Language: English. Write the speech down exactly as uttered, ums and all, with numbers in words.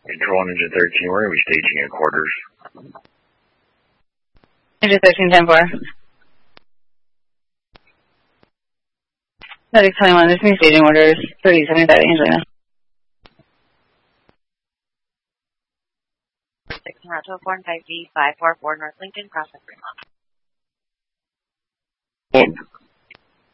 Control on Engine thirteen, we're going to be staging in quarters. Engine thirteen, ten four. Medic twenty-one, there's new staging orders. thirty seventy-five, Angelina. six Toronto four and five D, five four four North Lincoln, crossing Fremont.